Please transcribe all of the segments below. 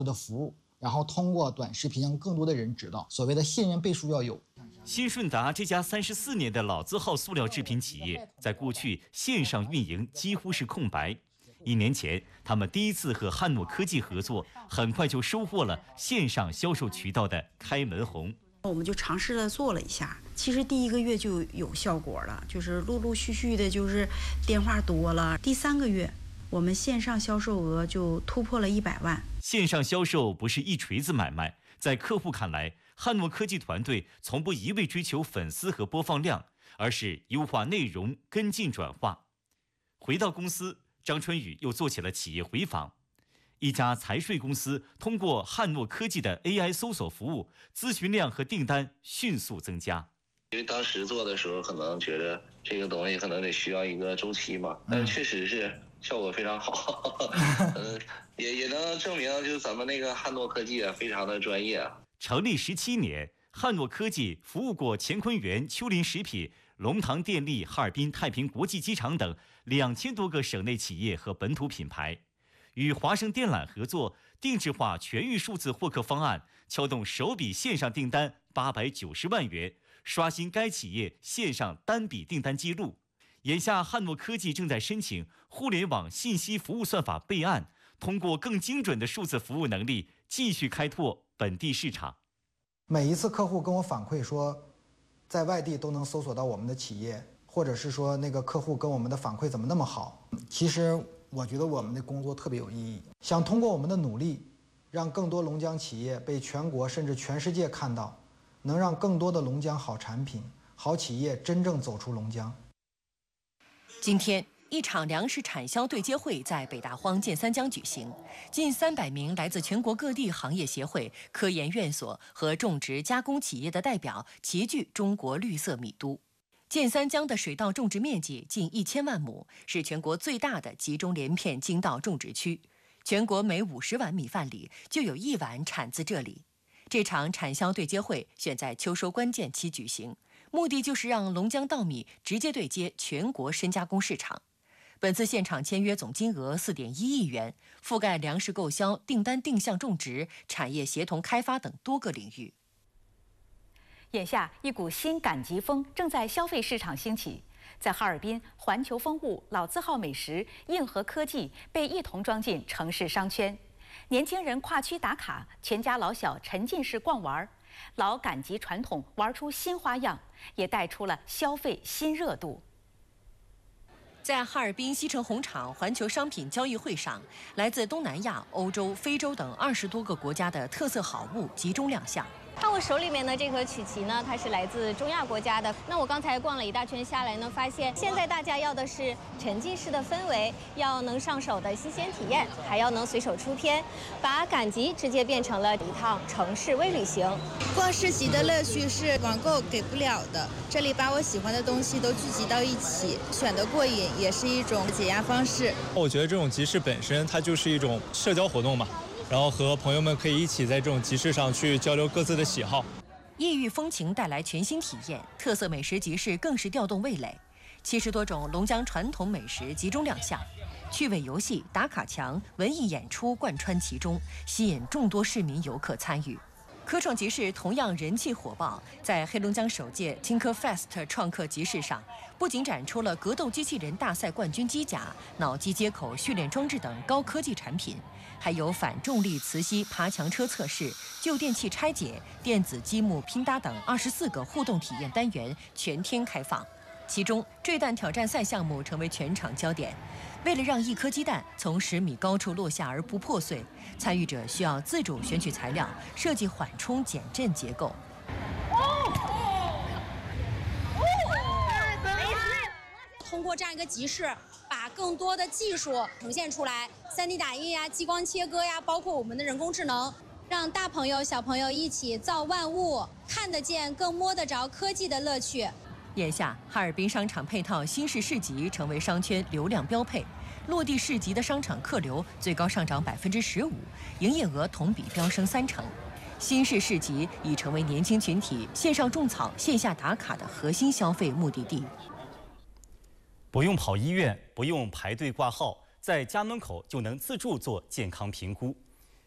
的服务，然后通过短视频让更多的人知道，所谓的信任倍数要有。 新顺达这家34年的老字号塑料制品企业，在过去线上运营几乎是空白。1年前，他们第一次和汉诺科技合作，很快就收获了线上销售渠道的开门红。 我们就尝试了做了一下，其实第1个月就有效果了，就是陆陆续续的，就是电话多了。第3个月，我们线上销售额就突破了100万。 线上销售不是一锤子买卖，在客户看来，汉诺科技团队从不一味追求粉丝和播放量，而是优化内容、跟进转化。回到公司，张春雨又做起了企业回访。一家财税公司通过汉诺科技的 AI 搜索服务，咨询量和订单迅速增加。 因为当时做的时候，可能觉得这个东西可能得需要一个周期嘛，但确实是效果非常好，也能证明就是咱们那个汉诺科技啊，非常的专业啊。 成立17年，汉诺科技服务过乾坤园、秋林食品、龙塘电力、哈尔滨太平国际机场等2000多个省内企业和本土品牌。与华盛电缆合作，定制化全域数字获客方案，撬动首笔线上订单890万元，刷新该企业线上单笔订单记录。眼下，汉诺科技正在申请互联网信息服务算法备案，通过更精准的数字服务能力，继续开拓本地市场。 每一次客户跟我反馈说，在外地都能搜索到我们的企业，或者是说那个客户跟我们的反馈怎么那么好，其实我觉得我们的工作特别有意义，想通过我们的努力，让更多龙江企业被全国甚至全世界看到，能让更多的龙江好产品、好企业真正走出龙江。 今天，一场粮食产销对接会在北大荒建三江举行，近300名来自全国各地行业协会、科研院所和种植加工企业的代表齐聚中国绿色米都。建三江的水稻种植面积近1000万亩，是全国最大的集中连片精稻种植区。全国每50碗米饭里就有1碗产自这里。这场产销对接会选在秋收关键期举行，目的就是让龙江稻米直接对接全国深加工市场。本次现场签约总金额4.1亿元，覆盖粮食购销、订单定向种植、产业协同开发等多个领域。 眼下，一股新赶集风正在消费市场兴起。在哈尔滨，环球风物、老字号美食、硬核科技被一同装进城市商圈。年轻人跨区打卡，全家老小沉浸式逛玩，老赶集传统玩出新花样，也带出了消费新热度。 在哈尔滨西城红场环球商品交易会上，来自东南亚、欧洲、非洲等20多个国家的特色好物集中亮相。 看我手里面的这颗曲奇呢，它是来自中亚国家的。那我刚才逛了一大圈下来呢，发现现在大家要的是沉浸式的氛围，要能上手的新鲜体验，还要能随手出片，把赶集直接变成了一趟城市微旅行。 逛市集的乐趣是网购给不了的，这里把我喜欢的东西都聚集到一起，选得过瘾，也是一种解压方式。 我觉得这种集市本身它就是一种社交活动嘛。然后和朋友们可以一起在这种集市上去交流各自的喜好， 异域风情带来全新体验，特色美食集市更是调动味蕾，70多种龙江传统美食集中亮相，趣味游戏、打卡墙、文艺演出贯穿其中，吸引众多市民游客参与。科创集市同样人气火爆，在黑龙江首届 TinkerFest 创客集市上，不仅展出了格斗机器人大赛冠军机甲、脑机接口训练装置等高科技产品，还有反重力磁吸爬墙车测试、旧电器拆解、电子积木拼搭等24个互动体验单元全天开放。其中，坠弹挑战赛项目成为全场焦点。为了让一颗鸡蛋从10米高处落下而不破碎，参与者需要自主选取材料，设计缓冲减震结构。 通过这样一个集市，把更多的技术呈现出来，3D 打印呀、激光切割呀，包括我们的人工智能，让大朋友小朋友一起造万物，看得见更摸得着科技的乐趣。 眼下，哈尔滨商场配套新式市集成为商圈流量标配，落地市集的商场客流最高上涨15%，营业额同比飙升3成。新式市集已成为年轻群体线上种草、线下打卡的核心消费目的地。 不用跑医院，不用排队挂号，在家门口就能自助做健康评估。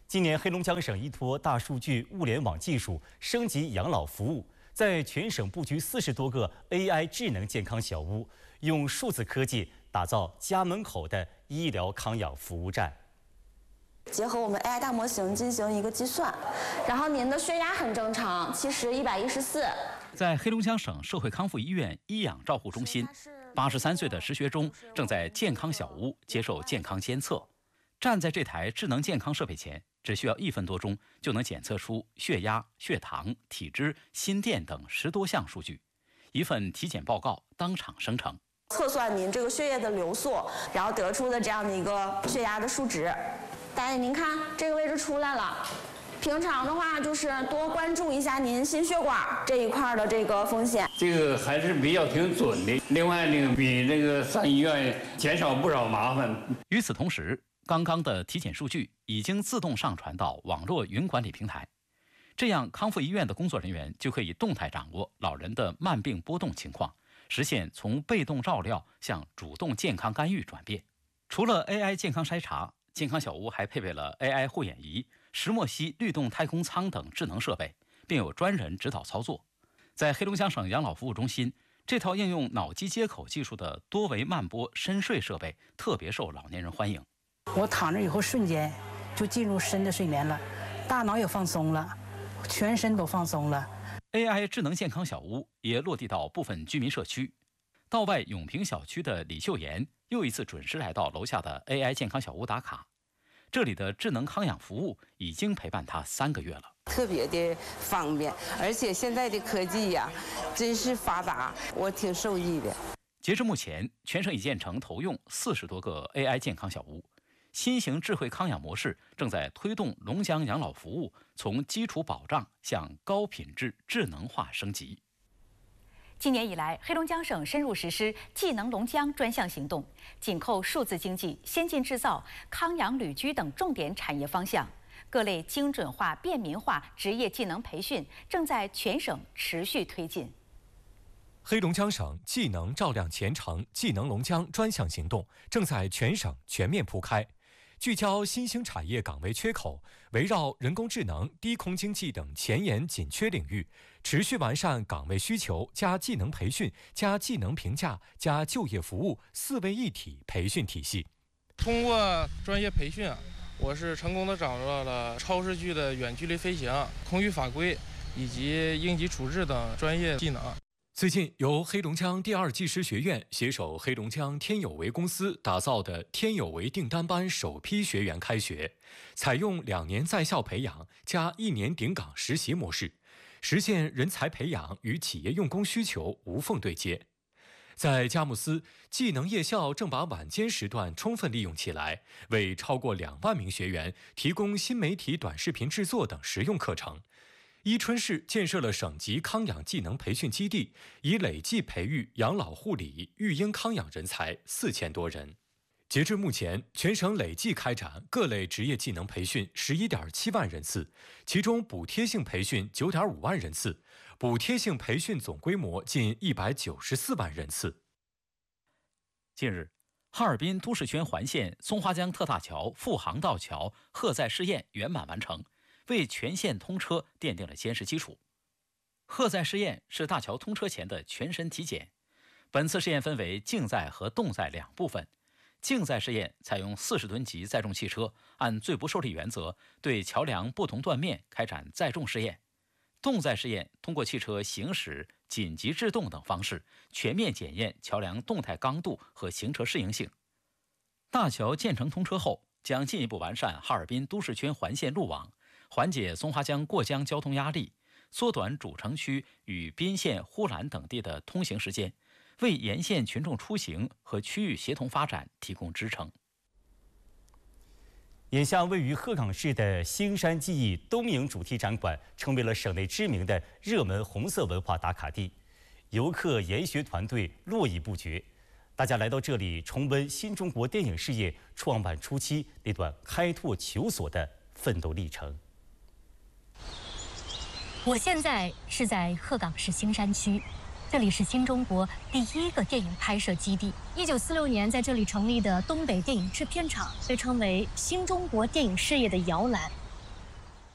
今年黑龙江省依托大数据物联网技术升级养老服务，在全省布局40多个 AI 智能健康小屋，用数字科技打造家门口的医疗康养服务站。 结合我们 AI 大模型进行一个计算，然后您的血压很正常，70/114。 在黑龙江省社会康复医院医养照护中心，83岁的石学忠正在健康小屋接受健康监测。站在这台智能健康设备前，只需要1分多钟就能检测出血压、血糖、体脂、心电等10多项数据，一份体检报告当场生成。 测算您这个血液的流速，然后得出的这样的一个血压的数值。大爷，您看这个位置出来了。平常的话，就是多关注一下您心血管这一块的这个风险。 这个还是比较挺准的。另外，比那个上医院减少不少麻烦。 与此同时，刚刚的体检数据已经自动上传到网络云管理平台，这样康复医院的工作人员就可以动态掌握老人的慢病波动情况，实现从被动照料向主动健康干预转变。除了 AI 健康筛查，健康小屋还配备了 AI 护眼仪、石墨烯律动太空舱等智能设备，并有专人指导操作。在黑龙江省养老服务中心，这套应用脑机接口技术的多维慢波深睡设备特别受老年人欢迎。 我躺着以后瞬间就进入深的睡眠了，大脑也放松了，全身都放松了。 AI 智能健康小屋也落地到部分居民社区。道外永平小区的李秀妍又一次准时来到楼下的 AI 健康小屋打卡。这里的智能康养服务已经陪伴她3个月了， 特别的方便，而且现在的科技呀，真是发达，我挺受益的。 截至目前，全省已建成投用40多个 AI 健康小屋。新型智慧康养模式正在推动龙江养老服务从基础保障向高品质智能化升级。 今年以来，黑龙江省深入实施技能龙江专项行动，紧扣数字经济、先进制造、康养旅居等重点产业方向，各类精准化、便民化职业技能培训正在全省持续推进。 黑龙江省技能照亮前程技能龙江专项行动正在全省全面铺开，聚焦新兴产业岗位缺口，围绕人工智能、低空经济等前沿紧缺领域，持续完善岗位需求加技能培训加技能评价加就业服务4位一体培训体系。 通过专业培训，我是成功地掌握了超视距的远距离飞行、空域法规以及应急处置等专业技能。 最近，由黑龙江第2技师学院携手黑龙江天有为公司打造的天有为订单班首批学员开学，采用2年在校培养加1年顶岗实习模式，实现人才培养与企业用工需求无缝对接。在佳木斯，技能夜校正把晚间时段充分利用起来，为超过2万名学员提供新媒体短视频制作等实用课程。伊春市建设了省级康养技能培训基地，已累计培育养老护理、育婴康养人才4000多人。截至目前，全省累计开展各类职业技能培训11.7万人次，其中补贴性培训9.5万人次，补贴性培训总规模近194万人次。 近日，哈尔滨都市圈环线松花江特大桥副航道桥荷载试验圆满完成，为全线通车奠定了坚实基础。荷载试验是大桥通车前的全身体检，本次试验分为竞载和动载2部分。竞载试验采用40吨级载重汽车，按最不受力原则对桥梁不同断面开展载重试验。动载试验通过汽车行驶、紧急制动等方式，全面检验桥梁动态刚度和行车适应性。大桥建成通车后，将进一步完善哈尔滨都市圈环线路网，缓解松花江过江交通压力，缩短主城区与宾县、呼兰等地的通行时间，为沿线群众出行和区域协同发展提供支撑。 眼下，位于鹤岗市的兴山记忆冬营主题展馆成为了省内知名的热门红色文化打卡地，游客、研学团队络绎不绝。大家来到这里，重温新中国电影事业创办初期那段开拓求索的奋斗历程。 我现在是在鹤岗市兴山区。这里是新中国第1个电影拍摄基地。1946年在这里成立的东北电影制片厂，被称为新中国电影事业的摇篮。